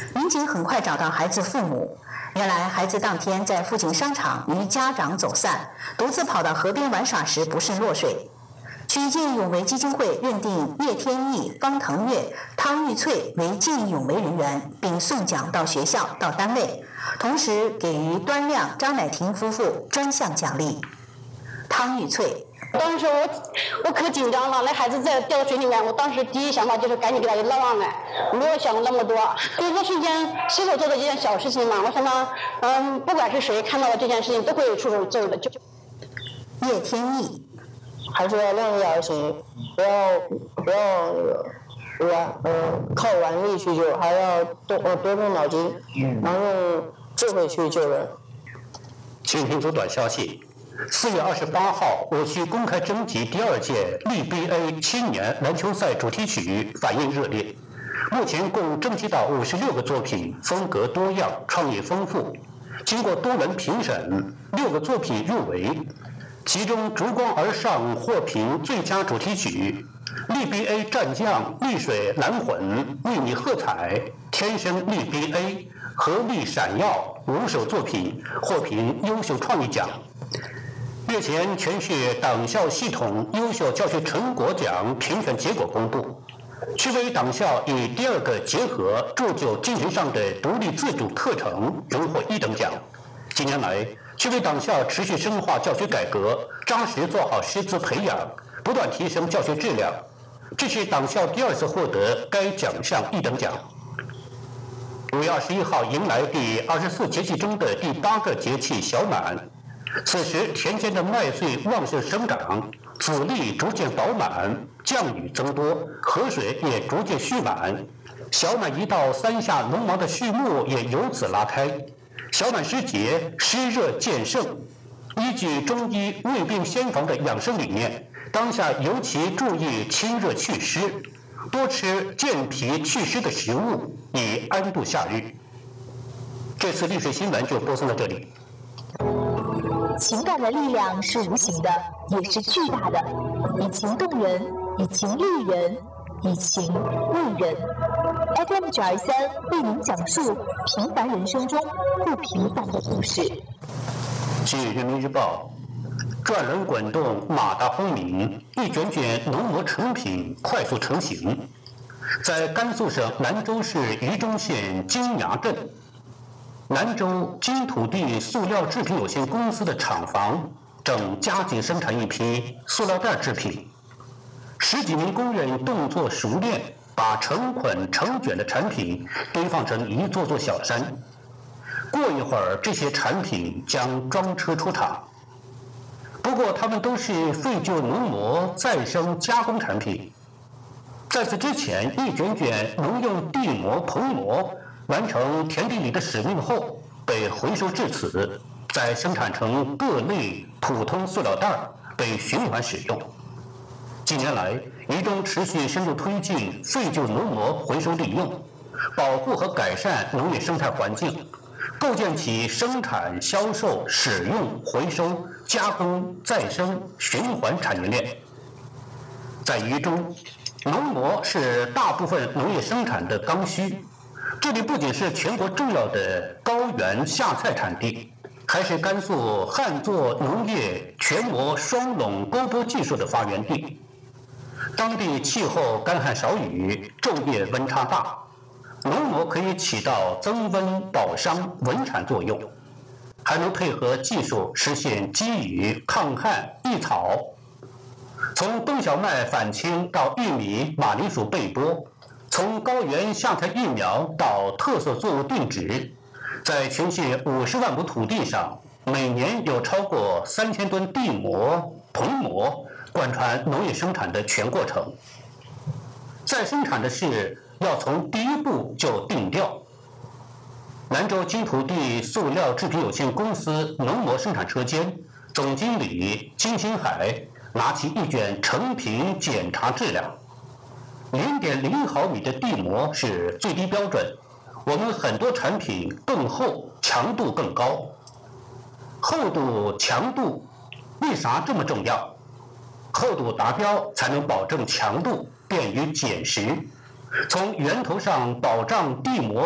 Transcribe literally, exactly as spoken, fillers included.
民警很快找到孩子父母，原来孩子当天在附近商场与家长走散，独自跑到河边玩耍时不慎落水。取见义勇为基金会认定叶天意、方腾月、汤玉翠为见义勇为人员，并送奖到学校到单位，同时给予端亮、张乃婷夫妇专项奖励。汤玉翠， 当时我我可紧张了，那孩子在掉到水里面，我当时第一想法就是赶紧给他给捞上来，没有想过那么多。就是说瞬间随手做的一件小事情嘛，我想到，嗯，不管是谁看到了这件事情，都会出手做的。就叶天意， 还是要量力而行，不要不要那个玩呃靠玩力去救，还要多呃多动脑筋，然后用智慧去救人。 请听组短消息。四月二十八号，我区公开征集第二届 L B A 青年篮球赛主题曲反应热烈。目前共征集到五十六个作品，风格多样，创意丰富。经过多轮评审，六个作品入围，其中《烛光而上》获评最佳主题曲。L B A 战将丽水蓝混为你喝彩，天生 L B A 合力闪耀五首作品获评优秀创意奖。日前，全市党校系统优秀教学成果奖评选结果公布，区委党校以第二个结合铸就精神上的独立自主课程荣获一等奖。近年来，区委党校持续深化教学改革，扎实做好师资培养，不断提升教学质量，这是党校第二次获得该奖项一等奖。五月二十一号迎来第二十四节气中的第八个节气小满。此时田间的麦穗旺盛生长，籽粒逐渐饱满，降雨增多，河水也逐渐蓄满。小满一到，三下农忙的序幕也由此拉开。小满时节，湿热渐盛。依据中医胃病先防的养生理念，当下尤其注意清热祛湿，多吃健脾祛湿的食物，以安度夏日。这次丽水新闻就播送到这里。 情感的力量是无形的，也是巨大的。以情动人，以情立人，以情为人。F M 九二三为您讲述平凡人生中不平凡的故事。 据人民日报，转轮滚动，马达轰鸣，一卷卷农模成品快速成型。在甘肃省兰州市榆中县金崖镇，兰州金土地塑料制品有限公司的厂房正加紧生产一批塑料袋制品。十几名工人动作熟练，把成捆成卷的产品堆放成一座座小山。过一会儿，这些产品将装车出厂。不过，它们都是废旧农模再生加工产品。在此之前，一卷卷农用地膜、棚膜完成田地里的使命后，被回收至此，再生产成各类普通塑料袋，被循环使用。近年来，榆中持续深入推进废旧农膜回收利用，保护和改善农业生态环境，构建起生产、销售、使用、回收、加工、再生、循环产业链。在榆中，农膜是大部分农业生产的刚需。这里不仅是全国重要的高原夏菜产地，还是甘肃旱作农业全膜双垄沟播技术的发源地。当地气候干旱少雨，昼夜温差大，农膜可以起到增温、保墒、稳产作用，还能配合技术实现积雨、抗旱、抑草。从冬小麦返青到玉米、马铃薯备播，从高原夏菜育苗到特色作物定植，在全县五十万亩土地上，每年有超过三千吨地膜、棚膜贯穿农业生产的全过程。再生产的事要从第一步就定调。兰州金土地塑料制品有限公司农膜生产车间总经理金新海拿起一卷成品检查质量。零点零毫米的地膜是最低标准，我们很多产品更厚，强度更高。厚度、强度为啥这么重要？厚度达标才能保证强度，便于捡拾。从源头上保障地膜